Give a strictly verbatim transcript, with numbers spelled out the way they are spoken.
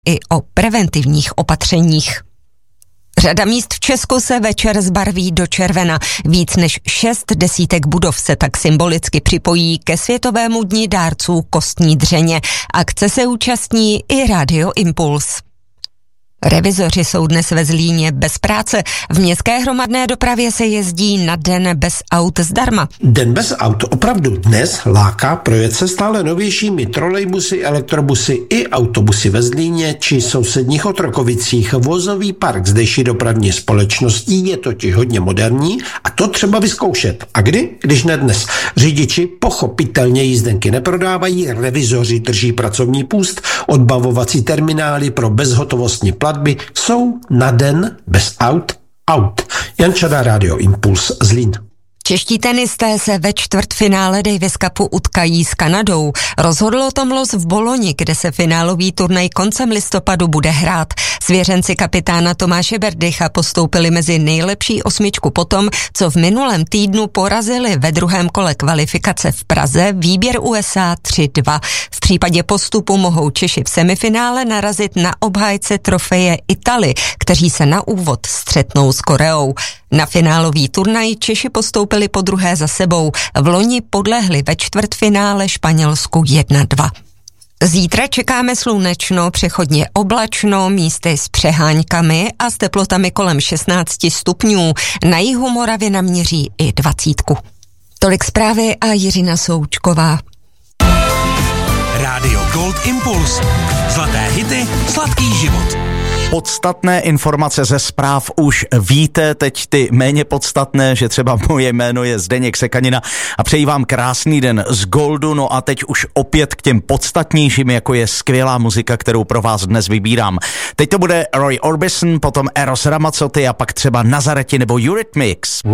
i o preventivních opatřeních. Řada míst v Česku se večer zbarví do červena. Víc než šest desítek budov se tak symbolicky připojí ke Světovému dni dárců kostní dřeně. Akce se účastní i Radio Impuls. Revizoři jsou dnes ve Zlíně bez práce. V městské hromadné dopravě se jezdí na den bez aut zdarma. Den bez aut opravdu dnes láká projet se stále novějšími trolejbusy, elektrobusy i autobusy ve Zlíně či sousedních Otrokovicích. Vozový park zdejší dopravní společností je totiž hodně moderní a to třeba vyzkoušet. A kdy? Když ne dnes. Řidiči pochopitelně jízdenky neprodávají, revizoři drží pracovní půst, odbavovací terminály pro bezhotovostní platby jsou na den bez aut out. Jan Čada, Radio Impuls, Zlín. Čeští tenisté se ve čtvrtfinále Davis Cupu utkají s Kanadou. Rozhodl o tom los v Boloni, kde se finálový turnaj koncem listopadu bude hrát. Svěřenci kapitána Tomáše Berdycha postoupili mezi nejlepší osmičku potom, co v minulém týdnu porazili ve druhém kole kvalifikace v Praze výběr U S A tři dva. V případě postupu mohou Češi v semifinále narazit na obhájce trofeje Italy, kteří se na úvod střetnou s Koreou. Na finálový turnaj Češi postoupili po druhé za sebou. V loni podlehli ve čtvrtfinále Španělsku jedna dva. Zítra čekáme slunečno, přechodně oblačno, místy s přeháňkami a s teplotami kolem šestnáct stupňů. Na jihu Moravy naměří i dvacítku. Tolik zprávy a Jiřina Součková. Rádio Gold Impuls. Zlaté hity, sladký život. Podstatné informace ze zpráv už víte, teď ty méně podstatné, že třeba moje jméno je Zdeněk Sekanina a přeji vám krásný den z Goldu, no a teď už opět k těm podstatnějším, jako je skvělá muzika, kterou pro vás dnes vybírám. Teď to bude Roy Orbison, potom Eros Ramazzotti a pak třeba Nazareti nebo Eurythmics.